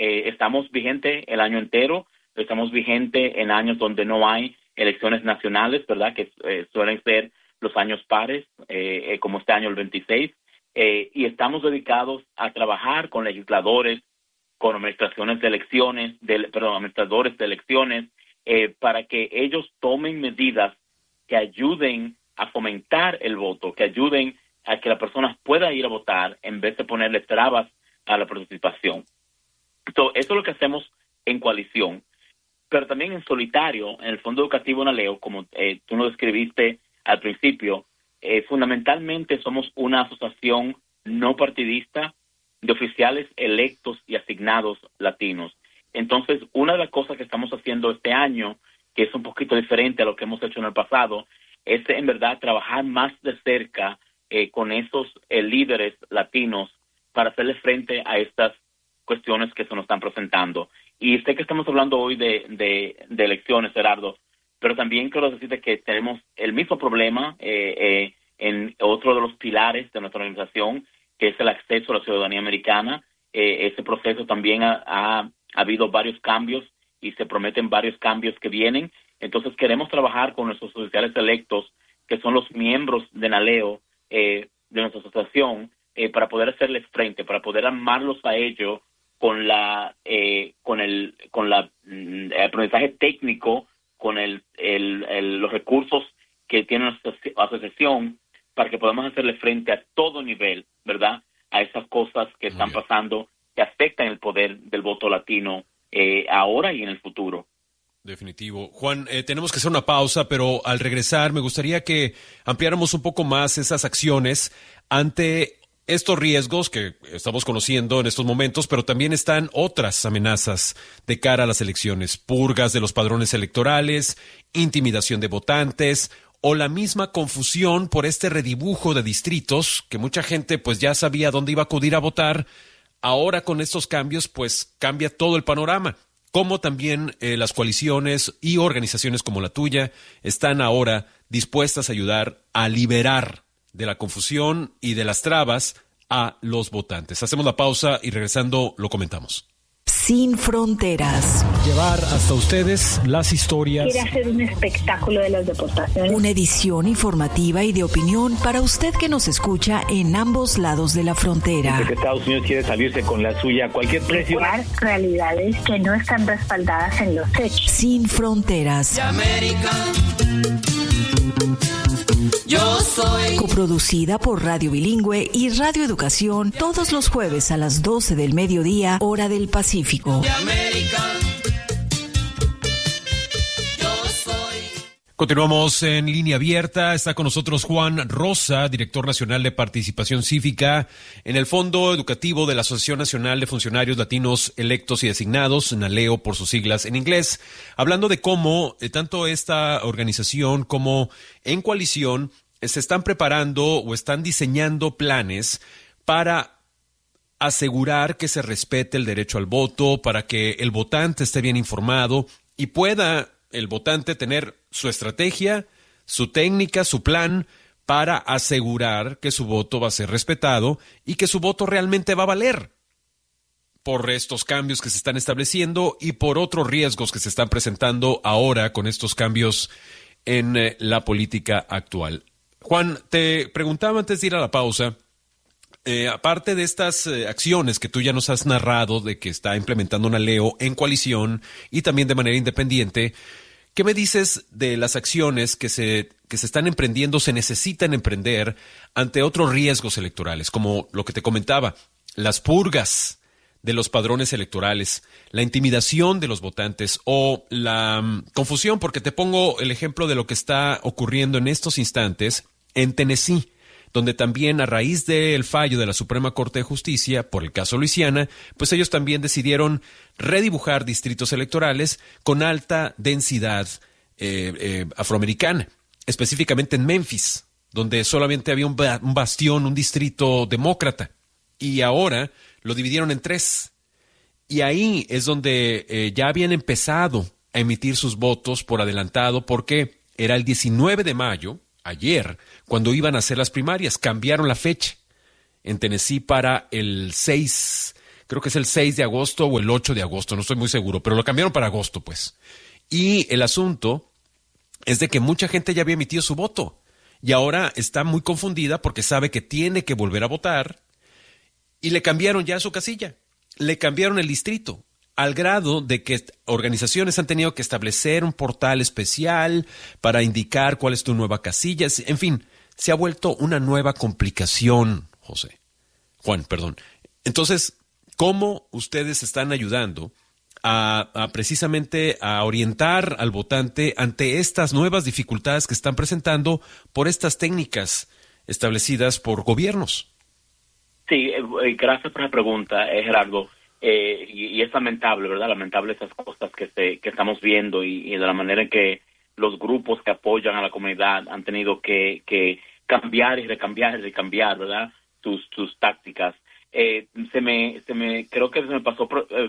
estamos vigentes el año entero, estamos vigentes en años donde no hay elecciones nacionales, ¿verdad? Que suelen ser los años pares, como este año el 26, y estamos dedicados a trabajar con legisladores, con administraciones de elecciones, administradores de elecciones, para que ellos tomen medidas que ayuden a fomentar el voto, que ayuden a que la persona pueda ir a votar en vez de ponerle trabas a la participación. Entonces, eso es lo que hacemos en coalición, pero también en solitario, en el Fondo Educativo Naleo, como tú nos describiste al principio, fundamentalmente somos una asociación no partidista de oficiales electos y asignados latinos. Entonces, una de las cosas que estamos haciendo este año, que es un poquito diferente a lo que hemos hecho en el pasado, es en verdad trabajar más de cerca con esos líderes latinos para hacerle frente a estas cuestiones que se nos están presentando. Y sé que estamos hablando hoy de elecciones, Gerardo, pero también quiero decirte que tenemos el mismo problema en otro de los pilares de nuestra organización, que es el acceso a la ciudadanía americana. Ese proceso también ha habido varios cambios y se prometen varios cambios que vienen. Entonces queremos trabajar con nuestros oficiales electos, que son los miembros de Naleo, de nuestra asociación, para poder hacerles frente, para poder amarlos a ellos con el aprendizaje técnico, con los recursos que tiene nuestra asociación, para que podamos hacerle frente a todo nivel, ¿verdad?, a esas cosas que están pasando, que afectan el poder del voto latino ahora y en el futuro. Definitivo. Juan, tenemos que hacer una pausa, pero al regresar me gustaría que ampliáramos un poco más esas acciones ante estos riesgos que estamos conociendo en estos momentos, pero también están otras amenazas de cara a las elecciones: purgas de los padrones electorales, intimidación de votantes o la misma confusión por este redibujo de distritos que mucha gente pues ya sabía dónde iba a acudir a votar. Ahora con estos cambios pues cambia todo el panorama. Como también las coaliciones y organizaciones como la tuya están ahora dispuestas a ayudar a liberar de la confusión y de las trabas a los votantes. Hacemos la pausa y regresando lo comentamos. Sin fronteras. Llevar hasta ustedes las historias. Quiere hacer un espectáculo de las deportaciones. Una edición informativa y de opinión para usted que nos escucha en ambos lados de la frontera. Porque Estados Unidos quiere salirse con la suya a cualquier precio. Realidades que no están respaldadas en los hechos. Sin fronteras. Yo soy. Coproducida por Radio Bilingüe y Radio Educación, todos los jueves a las 12 del mediodía, hora del Pacífico. Continuamos en Línea Abierta. Está con nosotros Juan Rosa, director nacional de participación cívica en el Fondo Educativo de la Asociación Nacional de Funcionarios Latinos Electos y Designados, NALEO por sus siglas en inglés, hablando de cómo tanto esta organización como en coalición se están preparando o están diseñando planes para asegurar que se respete el derecho al voto, para que el votante esté bien informado y pueda el votante tener su estrategia, su técnica, su plan para asegurar que su voto va a ser respetado y que su voto realmente va a valer por estos cambios que se están estableciendo y por otros riesgos que se están presentando ahora con estos cambios en la política actual. Juan, te preguntaba antes de ir a la pausa, aparte de estas acciones que tú ya nos has narrado de que está implementando NALEO en coalición y también de manera independiente, ¿qué me dices de las acciones que se están emprendiendo, se necesitan emprender ante otros riesgos electorales, como lo que te comentaba, las purgas de los padrones electorales, la intimidación de los votantes o la confusión? Porque te pongo el ejemplo de lo que está ocurriendo en estos instantes en Tennessee, donde también a raíz del fallo de la Suprema Corte de Justicia por el caso Luisiana, pues ellos también decidieron redibujar distritos electorales con alta densidad afroamericana, específicamente en Memphis, donde solamente había un bastión, un distrito demócrata, y ahora lo dividieron en 3. Y ahí es donde ya habían empezado a emitir sus votos por adelantado, porque era el 19 de mayo, ayer, cuando iban a hacer las primarias. Cambiaron la fecha en Tennessee para el 6, creo que es el 6 de agosto o el 8 de agosto, no estoy muy seguro, pero lo cambiaron para agosto, pues. Y el asunto es de que mucha gente ya había emitido su voto y ahora está muy confundida porque sabe que tiene que volver a votar y le cambiaron ya su casilla, le cambiaron el distrito, al grado de que organizaciones han tenido que establecer un portal especial para indicar cuál es tu nueva casilla. En fin, se ha vuelto una nueva complicación, Juan, perdón. Entonces, ¿cómo ustedes están ayudando a precisamente a orientar al votante ante estas nuevas dificultades que están presentando por estas técnicas establecidas por gobiernos? Sí, gracias por la pregunta, Gerardo. Y es lamentable, ¿verdad? Lamentable esas cosas que estamos viendo y de la manera en que los grupos que apoyan a la comunidad han tenido que cambiar y recambiar, ¿verdad? Sus tácticas. Creo que se me pasó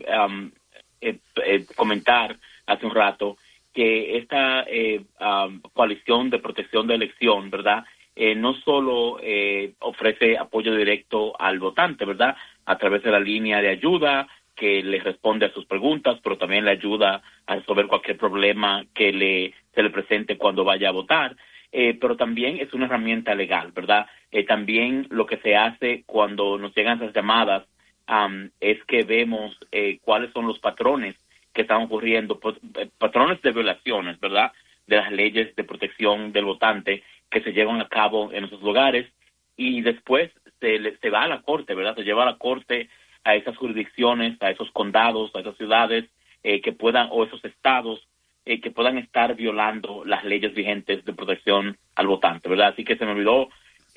comentar hace un rato que esta coalición de protección de elección, ¿verdad? No solo ofrece apoyo directo al votante, ¿verdad?, a través de la línea de ayuda que le responde a sus preguntas, pero también le ayuda a resolver cualquier problema que se le presente cuando vaya a votar, pero también es una herramienta legal, ¿verdad? También lo que se hace cuando nos llegan esas llamadas es que vemos cuáles son los patrones que están ocurriendo, patrones de violaciones, ¿verdad?, de las leyes de protección del votante que se llevan a cabo en esos lugares, y después se va a la corte, ¿verdad? Se lleva a la corte a esas jurisdicciones, a esos condados, a esas ciudades que puedan, o esos estados que puedan estar violando las leyes vigentes de protección al votante, ¿verdad? Así que se me olvidó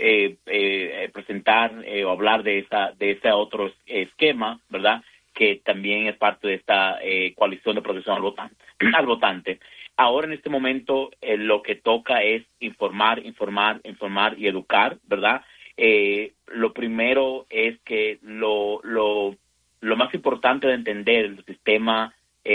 presentar o hablar de ese otro esquema, ¿verdad?, que también es parte de esta coalición de protección al votante. Ahora, en este momento, lo que toca es informar y educar, ¿verdad? Lo primero es que lo más importante de entender el sistema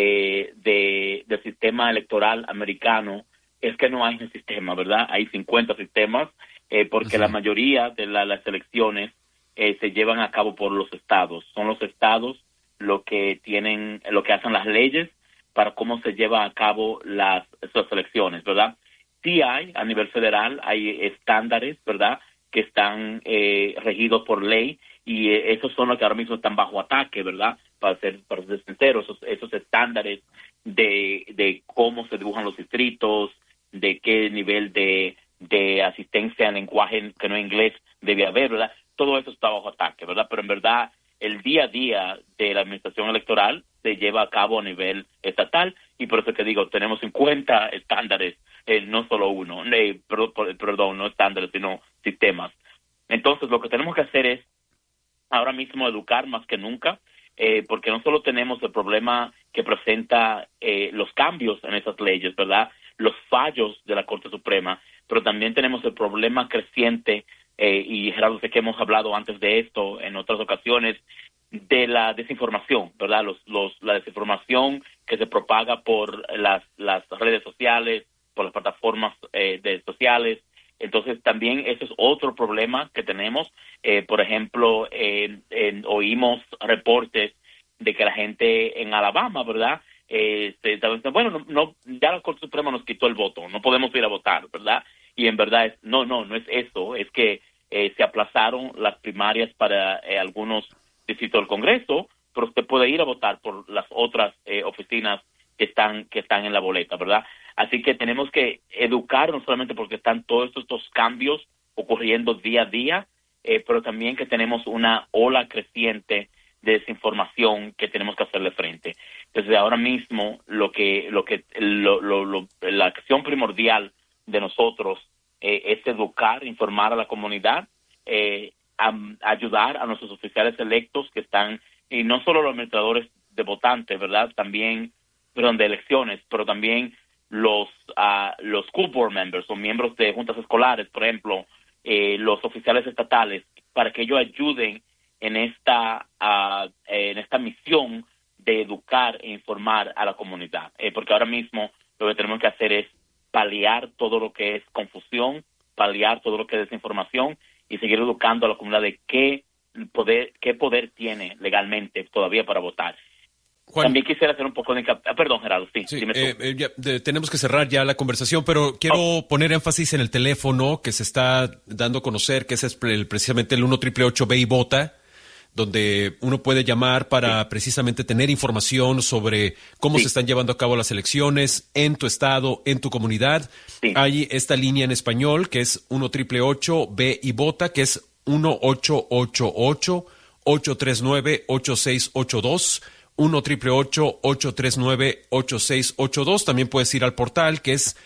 del sistema electoral americano es que no hay un sistema, ¿verdad? Hay 50 sistemas, porque la mayoría de las elecciones se llevan a cabo por los estados. Son los estados lo que hacen las leyes para cómo se lleva a cabo esas elecciones, ¿verdad? Sí hay, a nivel federal, hay estándares, ¿verdad?, que están regidos por ley, y esos son los que ahora mismo están bajo ataque, ¿verdad?, para ser sinceros, esos estándares de cómo se dibujan los distritos, de qué nivel de asistencia en lenguaje que no es inglés debe haber, ¿verdad? Todo eso está bajo ataque, ¿verdad? Pero en verdad, el día a día de la administración electoral se lleva a cabo a nivel estatal, y por eso que digo, tenemos 50 estándares, no solo uno, no estándares, sino sistemas. Entonces, lo que tenemos que hacer es ahora mismo educar más que nunca, porque no solo tenemos el problema que presenta los cambios en esas leyes, ¿verdad?, los fallos de la Corte Suprema, pero también tenemos el problema creciente, y Gerardo, sé que hemos hablado antes de esto en otras ocasiones, de la desinformación, ¿verdad? La desinformación que se propaga por las redes sociales, por las plataformas sociales. Entonces, también ese es otro problema que tenemos. Por ejemplo, oímos reportes de que la gente en Alabama, ¿verdad?, ya la Corte Suprema nos quitó el voto, no podemos ir a votar, ¿verdad? Y en verdad no es eso, es que se aplazaron las primarias para algunos distritos del Congreso, pero usted puede ir a votar por las otras oficinas que están en la boleta, ¿verdad? Así que tenemos que educar, no solamente porque están todos estos cambios ocurriendo día a día, pero también que tenemos una ola creciente de desinformación que tenemos que hacerle frente. Entonces, ahora mismo la acción primordial de nosotros es educar, informar a la comunidad, ayudar a nuestros oficiales electos que están, y no solo los administradores de votantes, ¿verdad?, también, de elecciones, pero también los school board members o miembros de juntas escolares, por ejemplo, los oficiales estatales, para que ellos ayuden en esta misión de educar e informar a la comunidad, porque ahora mismo lo que tenemos que hacer es paliar todo lo que es confusión, paliar todo lo que es desinformación y seguir educando a la comunidad de qué qué poder tiene legalmente todavía para votar. Juan, también quisiera hacer un poco de... perdón, Gerardo, sí. Tenemos que cerrar ya la conversación, pero quiero poner énfasis en el teléfono que se está dando a conocer, que es precisamente el 1-888-BE y vota, donde uno puede llamar para precisamente tener información sobre cómo se están llevando a cabo las elecciones en tu estado, en tu comunidad. Hay esta línea en español que es 1-888-BE y vota, que es 1-888-839-8682. 1-888-839-8682. También puedes ir al portal que es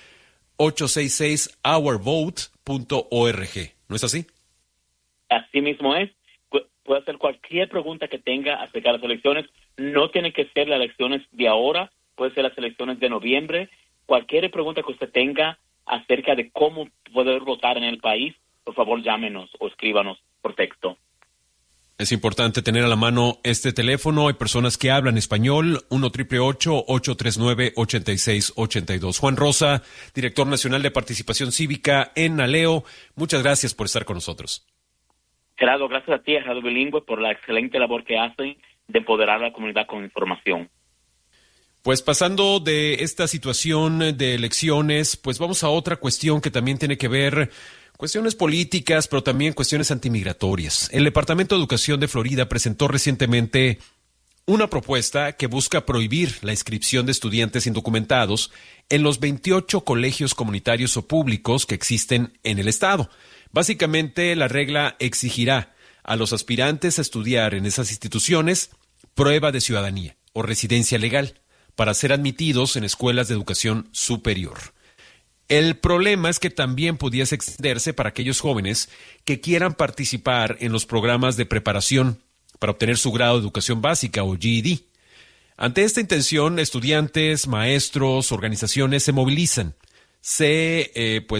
866-ourvote.org. ¿No es así? Así mismo es. Puede hacer cualquier pregunta que tenga acerca de las elecciones. No tiene que ser las elecciones de ahora, puede ser las elecciones de noviembre. Cualquier pregunta que usted tenga acerca de cómo poder votar en el país, por favor llámenos o escríbanos por texto. Es importante tener a la mano este teléfono. Hay personas que hablan español, 1-888-839-8682. Juan Rosa, director nacional de participación cívica en Aleo, muchas gracias por estar con nosotros. Gerardo, gracias a ti, a Radio Bilingüe, por la excelente labor que hacen de empoderar a la comunidad con información. Pues pasando de esta situación de elecciones, pues vamos a otra cuestión que también tiene que ver cuestiones políticas, pero también cuestiones antimigratorias. El Departamento de Educación de Florida presentó recientemente una propuesta que busca prohibir la inscripción de estudiantes indocumentados en los 28 colegios comunitarios o públicos que existen en el estado. Básicamente, la regla exigirá a los aspirantes a estudiar en esas instituciones prueba de ciudadanía o residencia legal para ser admitidos en escuelas de educación superior. El problema es que también pudiese extenderse para aquellos jóvenes que quieran participar en los programas de preparación para obtener su grado de educación básica o GED. Ante esta intención, estudiantes, maestros, organizaciones se movilizan, se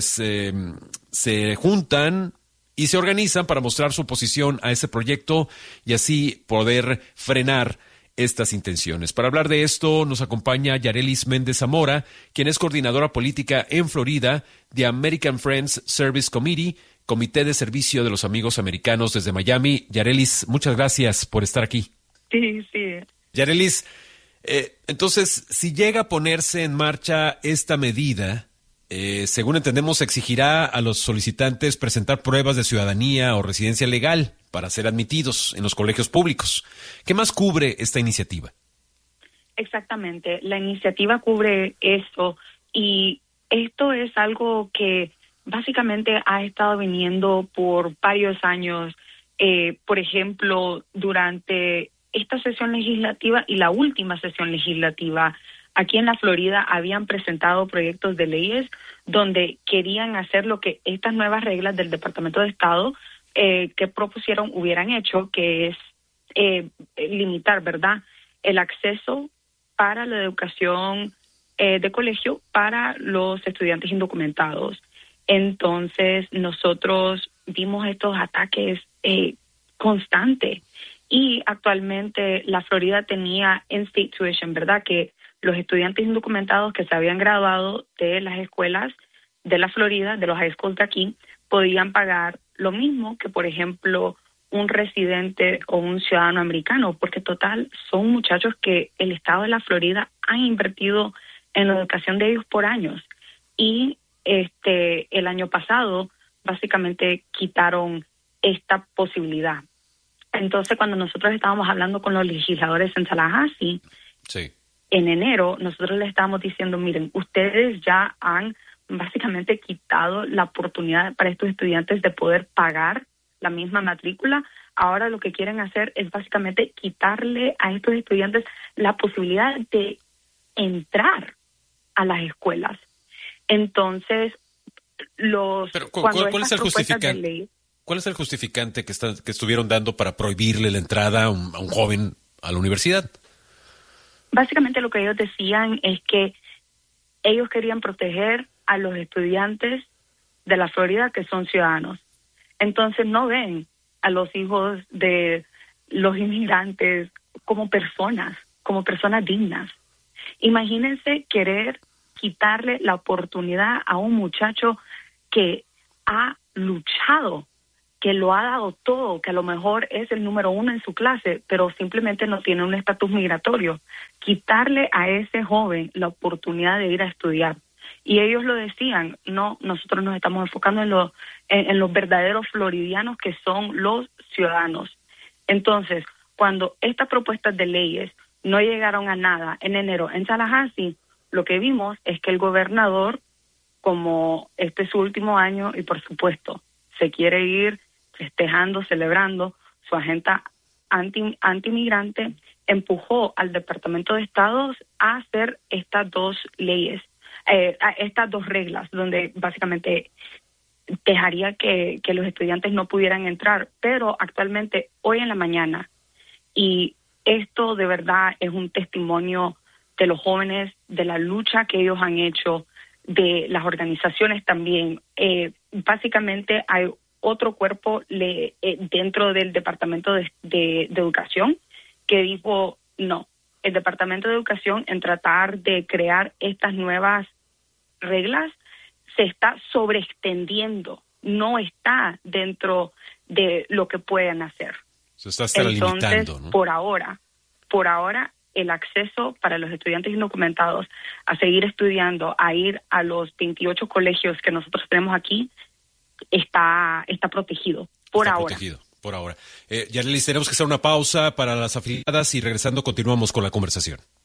juntan y se organizan para mostrar su oposición a ese proyecto y así poder frenar estas intenciones. Para hablar de esto nos acompaña Yarelis Méndez Zamora, quien es coordinadora política en Florida de American Friends Service Committee, Comité de Servicio de los Amigos Americanos desde Miami. Yarelis, muchas gracias por estar aquí. Sí. Yarelis, entonces, si llega a ponerse en marcha esta medida, según entendemos, exigirá a los solicitantes presentar pruebas de ciudadanía o residencia legal para ser admitidos en los colegios públicos. ¿Qué más cubre esta iniciativa? Exactamente, la iniciativa cubre eso y esto es algo que básicamente ha estado viniendo por varios años. Por ejemplo, durante esta sesión legislativa y la última sesión legislativa, aquí en la Florida habían presentado proyectos de leyes donde querían hacer lo que estas nuevas reglas del Departamento de Estado que propusieron hubieran hecho, que es limitar, ¿verdad?, el acceso para la educación de colegio para los estudiantes indocumentados. Entonces, nosotros vimos estos ataques constantes y actualmente la Florida tenía in-state tuition, ¿verdad?, que los estudiantes indocumentados que se habían graduado de las escuelas de la Florida, de los high schools de aquí, podían pagar lo mismo que, por ejemplo, un residente o un ciudadano americano, porque total son muchachos que el estado de la Florida ha invertido en la educación de ellos por años. Y el año pasado básicamente quitaron esta posibilidad. Entonces, cuando nosotros estábamos hablando con los legisladores en Tallahassee, sí, en enero, nosotros les estábamos diciendo, miren, ustedes ya han básicamente quitado la oportunidad para estos estudiantes de poder pagar la misma matrícula. Ahora lo que quieren hacer es básicamente quitarle a estos estudiantes la posibilidad de entrar a las escuelas. Entonces, ¿cuál es el justificante? ¿Cuál es el justificante que estuvieron dando para prohibirle la entrada a un joven a la universidad? Básicamente lo que ellos decían es que ellos querían proteger a los estudiantes de la Florida que son ciudadanos. Entonces no ven a los hijos de los inmigrantes como personas dignas. Imagínense querer quitarle la oportunidad a un muchacho que ha luchado que lo ha dado todo, que a lo mejor es el número 1 en su clase, pero simplemente no tiene un estatus migratorio. Quitarle a ese joven la oportunidad de ir a estudiar. Y ellos lo decían, no, nosotros nos estamos enfocando en los verdaderos floridianos que son los ciudadanos. Entonces, cuando estas propuestas de leyes no llegaron a nada en enero en Tallahassee, lo que vimos es que el gobernador, como este es su último año y por supuesto se quiere ir festejando, celebrando su agenda antimigrante, empujó al Departamento de Estado a hacer estas dos leyes, estas dos reglas, donde básicamente dejaría que los estudiantes no pudieran entrar. Pero actualmente, hoy en la mañana, y esto de verdad es un testimonio de los jóvenes, de la lucha que ellos han hecho, de las organizaciones también. Básicamente hay otro cuerpo dentro del Departamento de Educación que dijo no. El Departamento de Educación, en tratar de crear estas nuevas reglas, se está sobreextendiendo, no está dentro de lo que pueden hacer. Se está hasta limitando, ¿no? Por ahora, el acceso para los estudiantes indocumentados a seguir estudiando, a ir a los 28 colegios que nosotros tenemos aquí, está protegido por ahora. Protegido por ahora. Yarelis, tenemos que hacer una pausa para las afiliadas y regresando continuamos con la conversación.